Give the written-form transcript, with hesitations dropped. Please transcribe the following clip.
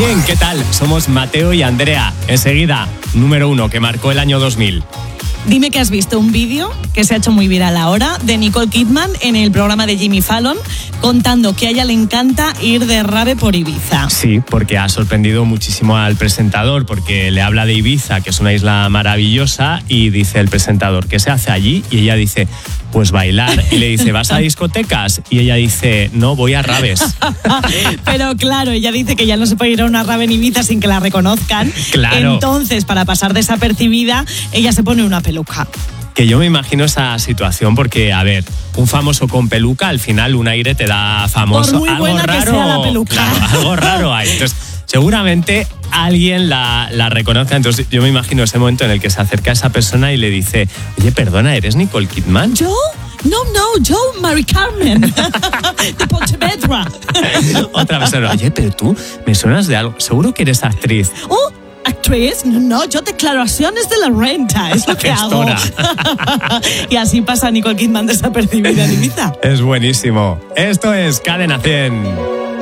bien, ¿qué tal? Somos Mateo y Andrea. Enseguida, número 1, que marcó el año 2000. Dime que has visto un vídeo que se ha hecho muy viral ahora de Nicole Kidman en el programa de Jimmy Fallon contando que a ella le encanta ir de rave por Ibiza. Sí, porque ha sorprendido muchísimo al presentador, porque le habla de Ibiza, que es una isla maravillosa, y dice el presentador, ¿qué se hace allí? Y ella dice, pues bailar. Y le dice, ¿vas a discotecas? Y ella dice, no, voy a raves. Pero claro, ella dice que ya no se puede ir a una rave en Ibiza sin que la reconozcan. Claro. Entonces, para pasar desapercibida, ella se pone una peluca. Que yo me imagino esa situación porque, a ver, un famoso con peluca, al final un aire te da famoso. Por muy algo buena raro, que sea la peluca. Claro, algo raro hay. Entonces, seguramente alguien la reconozca. Entonces, yo me imagino ese momento en el que se acerca a esa persona y le dice, oye, perdona, ¿eres Nicole Kidman? ¿Yo? No, yo, Mari Carmen, de Pontevedra. Otra persona, oye, pero tú me suenas de algo. Seguro que eres actriz. Oh, ¿actriz? No, yo declaraciones de la renta, es lo que hago. Y así pasa Nicole Kidman desapercibida en Ibiza. Es buenísimo. Esto es Cadena 100.